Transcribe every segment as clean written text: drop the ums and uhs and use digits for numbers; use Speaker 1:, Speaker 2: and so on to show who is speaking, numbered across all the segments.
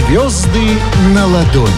Speaker 1: Звезды на ладони.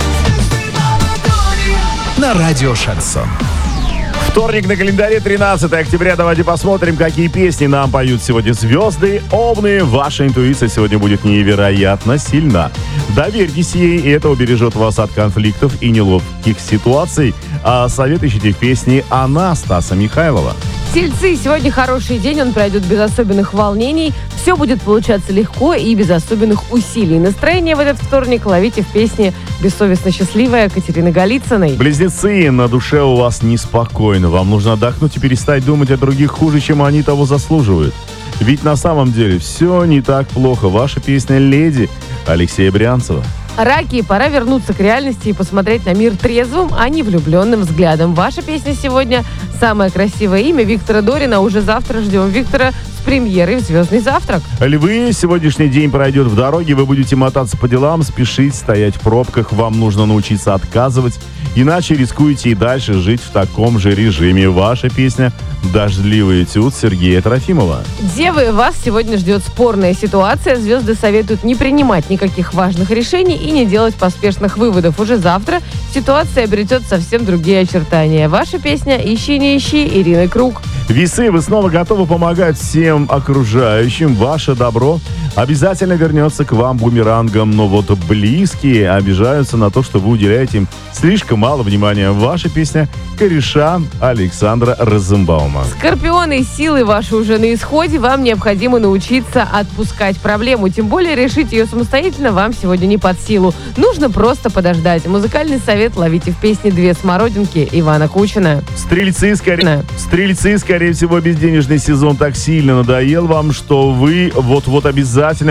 Speaker 1: На радио «Шансон».
Speaker 2: Вторник на календаре, 13 октября. Давайте посмотрим, какие песни нам поют сегодня звезды. Овны, ваша интуиция сегодня будет невероятно сильна. Доверьтесь ей, и это убережет вас от конфликтов и неловких ситуаций. А совет ищите в песне «Она» Стаса Михайлова.
Speaker 3: Тельцы, сегодня хороший день, он пройдет без особенных волнений. Все будет получаться легко и без особенных усилий. Настроение в этот вторник ловите в песне «Бессовестно счастливая» Катерины Голицыной.
Speaker 2: Близнецы, на душе у вас неспокойно. Вам нужно отдохнуть и перестать думать о других хуже, чем они того заслуживают. Ведь на самом деле все не так плохо. Ваша песня «Леди» Алексея Брянцева.
Speaker 3: Раки, пора вернуться к реальности и посмотреть на мир трезвым, а не влюбленным взглядом. Ваша песня сегодня «Самое красивое имя» Виктора Дорина. Уже завтра ждем Виктора с премьерой в «Звездный завтрак».
Speaker 2: Львы, сегодняшний день пройдет в дороге. Вы будете мотаться по делам, спешить, стоять в пробках. Вам нужно научиться отказывать, иначе рискуете и дальше жить в таком же режиме. Ваша песня «Дождливый этюд» Сергея Трофимова.
Speaker 3: Девы, вас сегодня ждет спорная ситуация. Звезды советуют не принимать никаких важных решений и не делать поспешных выводов. Уже завтра ситуация обретет совсем другие очертания. Ваша песня «Ищи, не ищи» Ирины Круг.
Speaker 2: Весы, вы снова готовы помогать всем окружающим. Ваше добро обязательно вернется к вам бумерангом. Но вот близкие обижаются на то, что вы уделяете им слишком мало внимания. Ваша песня «Кореша» Александра Розенбаума.
Speaker 3: Скорпионы, силы ваши уже на исходе. Вам необходимо научиться отпускать проблему. Тем более решить ее самостоятельно вам сегодня не под силу. Нужно просто подождать. Музыкальный совет ловите в песне «Две смородинки» Ивана Кучина.
Speaker 2: Стрельцы, скорее всего, безденежный сезон так сильно надоел вам, что вы вот-вот обязательно